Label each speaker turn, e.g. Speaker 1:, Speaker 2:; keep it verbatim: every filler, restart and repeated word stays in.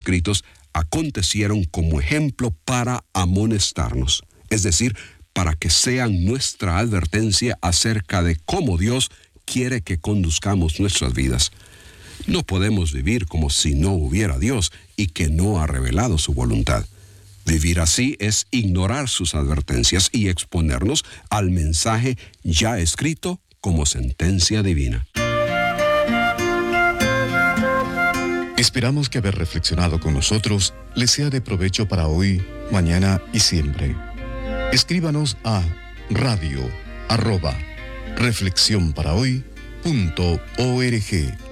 Speaker 1: escritos acontecieron como ejemplo para amonestarnos, es decir, para que sean nuestra advertencia acerca de cómo Dios quiere que conduzcamos nuestras vidas. No podemos vivir como si no hubiera Dios y que no ha revelado su voluntad. Vivir así es ignorar sus advertencias y exponernos al mensaje ya escrito como sentencia divina.
Speaker 2: Esperamos que haber reflexionado con nosotros les sea de provecho para hoy, mañana y siempre. Escríbanos a radio arroba reflexión para hoy punto org.